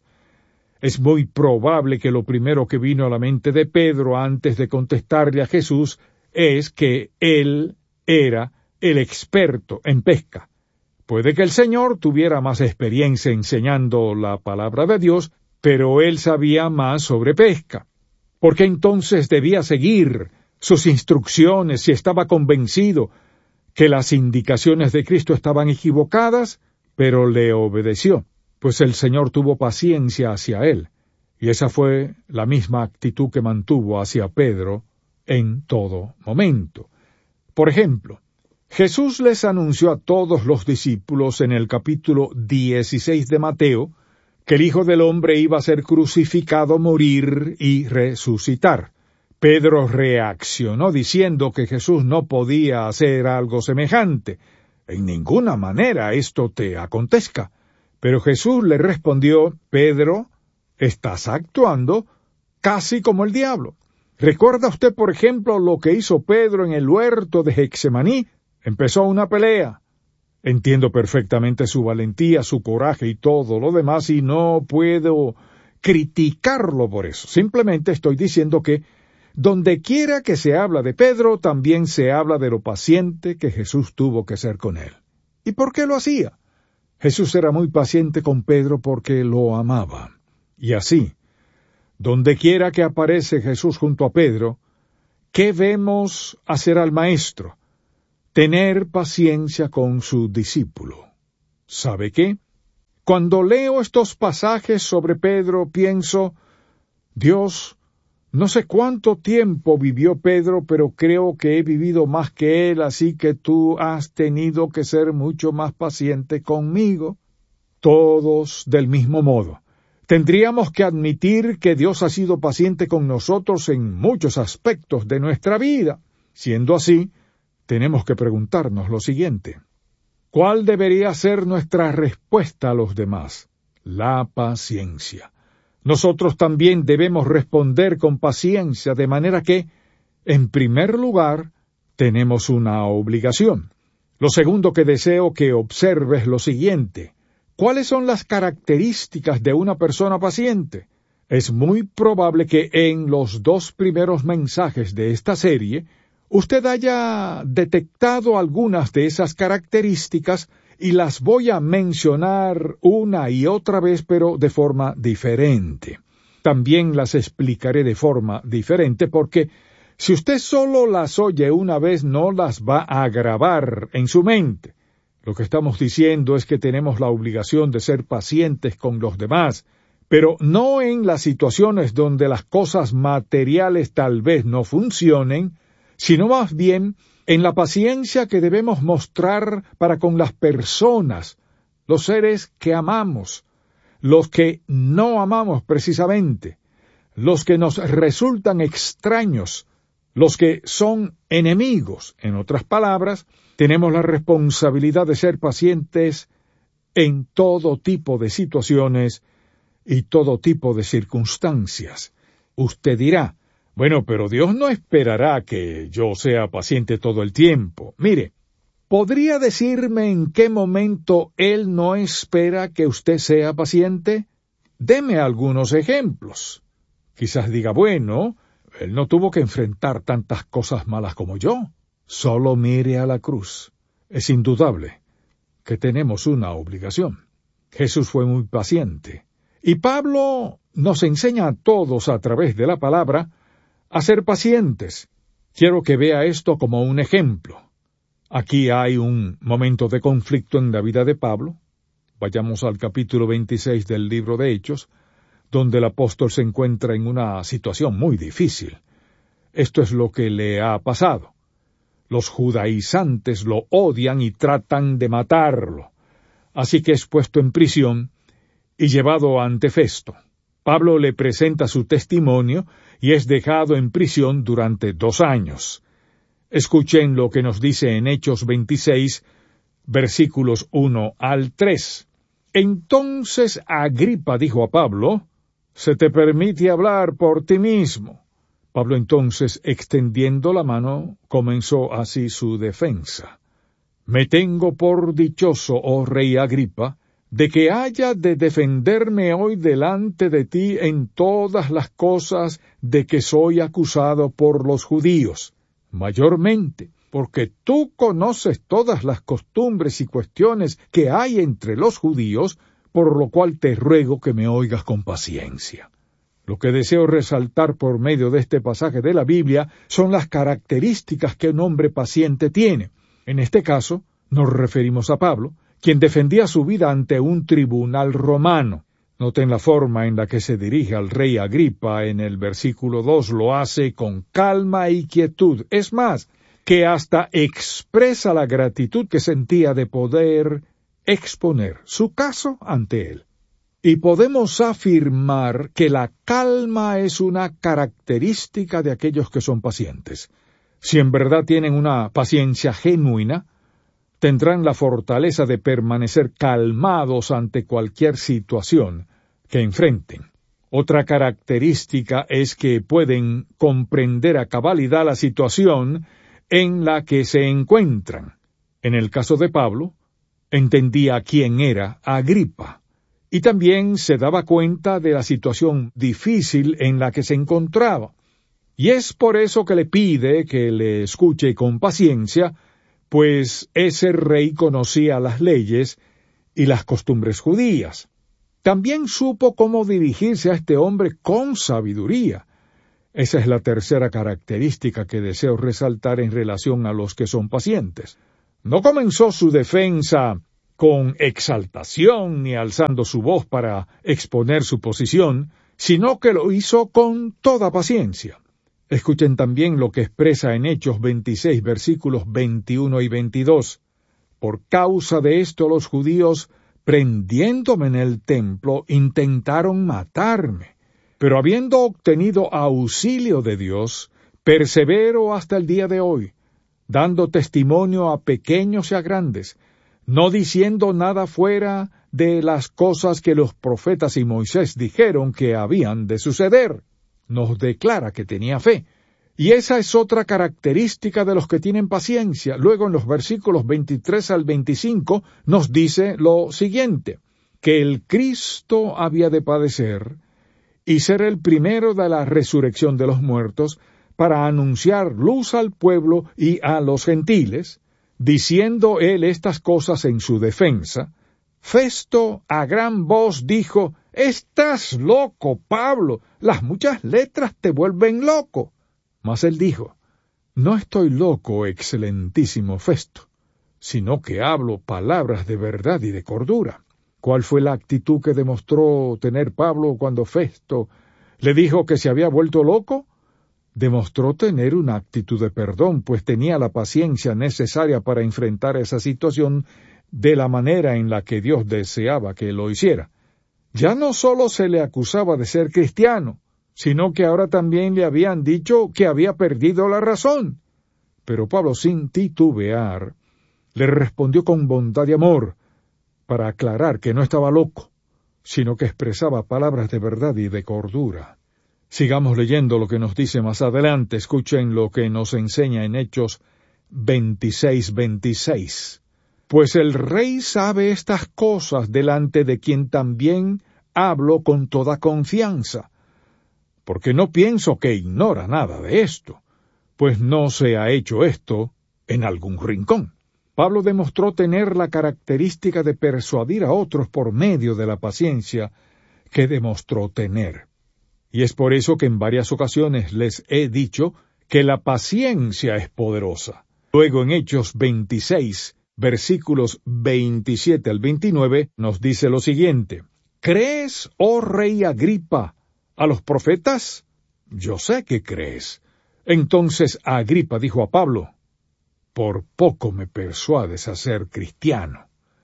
Es muy probable que lo primero que vino a la mente de Pedro antes de contestarle a Jesús es que él era el experto en pesca. Puede que el Señor tuviera más experiencia enseñando la palabra de Dios, pero él sabía más sobre pesca. ¿Por qué entonces debía seguir sus instrucciones si estaba convencido que las indicaciones de Cristo estaban equivocadas? Pero le obedeció, pues el Señor tuvo paciencia hacia él, y esa fue la misma actitud que mantuvo hacia Pedro en todo momento. Por ejemplo, Jesús les anunció a todos los discípulos en el capítulo dieciséis de Mateo que el Hijo del Hombre iba a ser crucificado, morir y resucitar. Pedro reaccionó diciendo que Jesús no podía hacer algo semejante. En ninguna manera esto te acontezca. Pero Jesús le respondió, Pedro, estás actuando casi como el diablo. ¿Recuerda usted, por ejemplo, lo que hizo Pedro en el huerto de Getsemaní? Empezó una pelea. Entiendo perfectamente su valentía, su coraje y todo lo demás, y no puedo criticarlo por eso. Simplemente estoy diciendo que donde quiera que se habla de Pedro, también se habla de lo paciente que Jesús tuvo que ser con él. ¿Y por qué lo hacía? Jesús era muy paciente con Pedro porque lo amaba. Y así, dondequiera que aparece Jesús junto a Pedro, ¿qué vemos hacer al Maestro? Tener paciencia con su discípulo. ¿Sabe qué? Cuando leo estos pasajes sobre Pedro, pienso, Dios, no sé cuánto tiempo vivió Pedro, pero creo que he vivido más que él, así que tú has tenido que ser mucho más paciente conmigo. Todos del mismo modo. Tendríamos que admitir que Dios ha sido paciente con nosotros en muchos aspectos de nuestra vida. Siendo así, tenemos que preguntarnos lo siguiente. ¿Cuál debería ser nuestra respuesta a los demás? La paciencia. Nosotros también debemos responder con paciencia, de manera que, en primer lugar, tenemos una obligación. Lo segundo que deseo que observes es lo siguiente. ¿Cuáles son las características de una persona paciente? Es muy probable que en los dos primeros mensajes de esta serie, usted haya detectado algunas de esas características y las voy a mencionar una y otra vez, pero de forma diferente. También las explicaré de forma diferente porque si usted solo las oye una vez no las va a grabar en su mente. Lo que estamos diciendo es que tenemos la obligación de ser pacientes con los demás, pero no en las situaciones donde las cosas materiales tal vez no funcionen, sino más bien en la paciencia que debemos mostrar para con las personas, los seres que amamos, los que no amamos precisamente, los que nos resultan extraños, los que son enemigos. En otras palabras, tenemos la responsabilidad de ser pacientes en todo tipo de situaciones y todo tipo de circunstancias. Usted dirá, bueno, pero Dios no esperará que yo sea paciente todo el tiempo. Mire, ¿podría decirme en qué momento Él no espera que usted sea paciente? Deme algunos ejemplos. Quizás diga, bueno, Él no tuvo que enfrentar tantas cosas malas como yo. Solo mire a la cruz. Es indudable que tenemos una obligación. Jesús fue muy paciente. Y Pablo nos enseña a todos a través de la palabra a ser pacientes. Quiero que vea esto como un ejemplo. Aquí hay un momento de conflicto en la vida de Pablo. Vayamos al capítulo veintiséis del libro de Hechos, donde el apóstol se encuentra en una situación muy difícil. Esto es lo que le ha pasado. Los judaizantes lo odian y tratan de matarlo. Así que es puesto en prisión y llevado ante Festo. Pablo le presenta su testimonio y es dejado en prisión durante dos años. Escuchen lo que nos dice en Hechos veintiséis, versículos uno al tres. Entonces Agripa dijo a Pablo, «Se te permite hablar por ti mismo». Pablo entonces, extendiendo la mano, comenzó así su defensa. «Me tengo por dichoso, oh rey Agripa, de que haya de defenderme hoy delante de ti en todas las cosas de que soy acusado por los judíos, mayormente, porque tú conoces todas las costumbres y cuestiones que hay entre los judíos, por lo cual te ruego que me oigas con paciencia». Lo que deseo resaltar por medio de este pasaje de la Biblia son las características que un hombre paciente tiene. En este caso, nos referimos a Pablo, quien defendía su vida ante un tribunal romano. Noten la forma en la que se dirige al rey Agripa en el versículo dos, lo hace con calma y quietud. Es más, que hasta expresa la gratitud que sentía de poder exponer su caso ante él. Y podemos afirmar que la calma es una característica de aquellos que son pacientes. Si en verdad tienen una paciencia genuina, tendrán la fortaleza de permanecer calmados ante cualquier situación que enfrenten. Otra característica es que pueden comprender a cabalidad la situación en la que se encuentran. En el caso de Pablo, entendía quién era Agripa, y también se daba cuenta de la situación difícil en la que se encontraba. Y es por eso que le pide que le escuche con paciencia, pues ese rey conocía las leyes y las costumbres judías. También supo cómo dirigirse a este hombre con sabiduría. Esa es la tercera característica que deseo resaltar en relación a los que son pacientes. No comenzó su defensa con exaltación ni alzando su voz para exponer su posición, sino que lo hizo con toda paciencia. Escuchen también lo que expresa en Hechos veintiséis, versículos veintiuno y veintidós. Por causa de esto los judíos, prendiéndome en el templo, intentaron matarme. Pero habiendo obtenido auxilio de Dios, persevero hasta el día de hoy, dando testimonio a pequeños y a grandes, no diciendo nada fuera de las cosas que los profetas y Moisés dijeron que habían de suceder. Nos declara que tenía fe. Y esa es otra característica de los que tienen paciencia. Luego en los versículos veintitrés al veinticinco nos dice lo siguiente, que el Cristo había de padecer y ser el primero de la resurrección de los muertos para anunciar luz al pueblo y a los gentiles, diciendo él estas cosas en su defensa. Festo a gran voz dijo, «Estás loco, Pablo, las muchas letras te vuelven loco». Mas él dijo, «No estoy loco, excelentísimo Festo, sino que hablo palabras de verdad y de cordura». ¿Cuál fue la actitud que demostró tener Pablo cuando Festo le dijo que se había vuelto loco? Demostró tener una actitud de perdón, pues tenía la paciencia necesaria para enfrentar esa situación de la manera en la que Dios deseaba que lo hiciera. Ya no solo se le acusaba de ser cristiano, sino que ahora también le habían dicho que había perdido la razón. Pero Pablo, sin titubear, le respondió con bondad y amor, para aclarar que no estaba loco, sino que expresaba palabras de verdad y de cordura. Sigamos leyendo lo que nos dice más adelante. Escuchen lo que nos enseña en Hechos veintiséis, veintiséis. Pues el rey sabe estas cosas, delante de quien también hablo con toda confianza, porque no pienso que ignora nada de esto, pues no se ha hecho esto en algún rincón. Pablo demostró tener la característica de persuadir a otros por medio de la paciencia que demostró tener. Y es por eso que en varias ocasiones les he dicho que la paciencia es poderosa. Luego en Hechos veintiséis, versículos veintisiete al veintinueve, nos dice lo siguiente, ¿crees, oh rey Agripa, a los profetas? Yo sé que crees. Entonces Agripa dijo a Pablo, por poco me persuades a ser cristiano.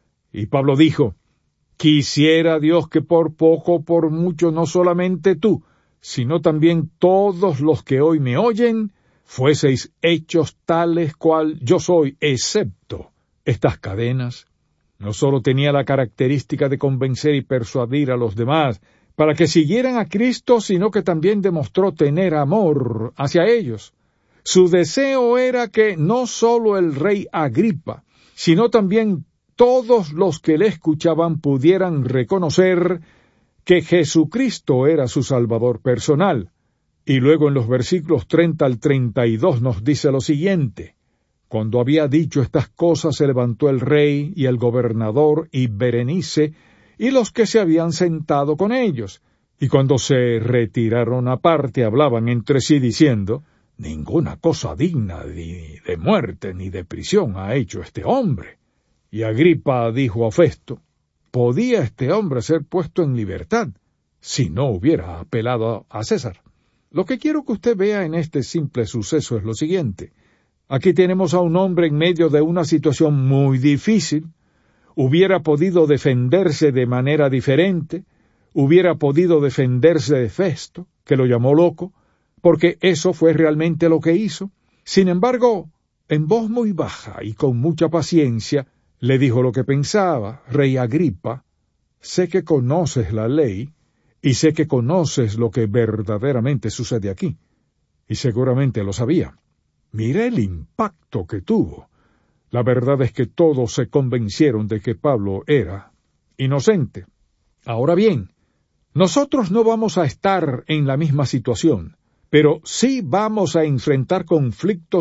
Y Pablo dijo, quisiera Dios que por poco o por mucho no solamente tú, sino también todos los que hoy me oyen, fueseis hechos tales cual yo soy, excepto estas cadenas. No solo tenía la característica de convencer y persuadir a los demás para que siguieran a Cristo, sino que también demostró tener amor hacia ellos. Su deseo era que no solo el rey Agripa, sino también todos los que le escuchaban pudieran reconocer que Jesucristo era su Salvador personal. Y luego en los versículos treinta al treinta y dos nos dice lo siguiente, cuando había dicho estas cosas se levantó el rey y el gobernador y Berenice y los que se habían sentado con ellos, y cuando se retiraron aparte hablaban entre sí diciendo, ninguna cosa digna ni de muerte ni de prisión ha hecho este hombre. Y Agripa dijo a Festo, podía este hombre ser puesto en libertad si no hubiera apelado a César. Lo que quiero que usted vea en este simple suceso es lo siguiente. Aquí tenemos a un hombre en medio de una situación muy difícil. Hubiera podido defenderse de manera diferente, hubiera podido defenderse de Festo, que lo llamó loco, porque eso fue realmente lo que hizo. Sin embargo, en voz muy baja y con mucha paciencia, le dijo lo que pensaba, rey Agripa, sé que conoces la ley, y sé que conoces lo que verdaderamente sucede aquí. Y seguramente lo sabía. Mire el impacto que tuvo. La verdad es que todos se convencieron de que Pablo era inocente. Ahora bien, nosotros no vamos a estar en la misma situación, pero sí vamos a enfrentar conflictos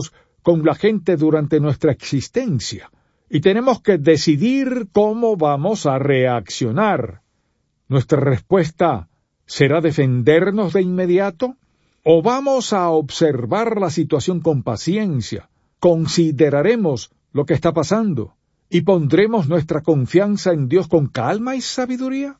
con la gente durante nuestra existencia, y tenemos que decidir cómo vamos a reaccionar. ¿Nuestra respuesta será defendernos de inmediato? ¿O vamos a observar la situación con paciencia, consideraremos lo que está pasando y pondremos nuestra confianza en Dios con calma y sabiduría?